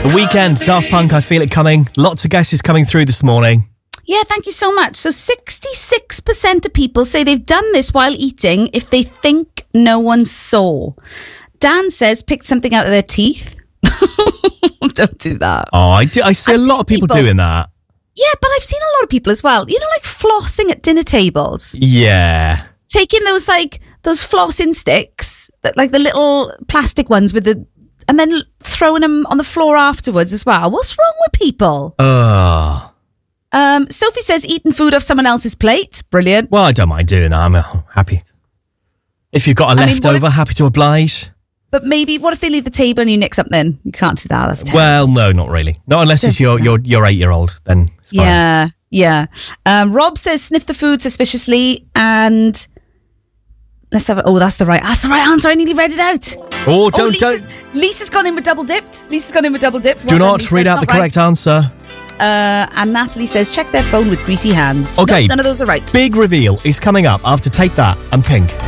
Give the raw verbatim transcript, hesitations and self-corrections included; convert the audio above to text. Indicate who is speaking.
Speaker 1: The Weeknd, Daft Punk, I Feel It Coming. Lots of guesses coming through this morning.
Speaker 2: Yeah, thank you so much. So sixty-six percent of people say they've done this while eating if they think no one saw. Dan says picked something out of their teeth. Don't do that.
Speaker 1: Oh, I, do, I see
Speaker 2: I've
Speaker 1: a lot of people, people doing that.
Speaker 2: Yeah, but I've seen a lot of people as well. You know, like flossing at dinner tables.
Speaker 1: Yeah.
Speaker 2: Taking those, like, those flossing sticks, that, like the little plastic ones with the... And then throwing them on the floor afterwards as well. What's wrong with people?
Speaker 1: Ugh.
Speaker 2: Um, Sophie says eating food off someone else's plate. Brilliant.
Speaker 1: Well, I don't mind doing that. I'm uh, happy. If you've got a
Speaker 2: I
Speaker 1: leftover,
Speaker 2: mean, if,
Speaker 1: happy to oblige.
Speaker 2: But maybe, what if they leave the table and you nick something? You can't do that. That's terrible.
Speaker 1: Well, no, not really. Not unless it's your, your, your eight-year-old, then it's fine.
Speaker 2: Yeah, yeah. Um, Rob says sniff the food suspiciously and... Let's have it. Oh, that's the right. That's the right answer. I nearly read it out.
Speaker 1: Oh, don't,
Speaker 2: oh, Lisa's,
Speaker 1: don't.
Speaker 2: Lisa's gone in with double dipped. Lisa's gone in with double dipped.
Speaker 1: Do well not done, read out the right. correct answer.
Speaker 2: Uh, and Natalie says check their phone with greasy hands.
Speaker 1: Okay.
Speaker 2: Nope, none of those are right.
Speaker 1: Big reveal is coming up after Take That and Pink.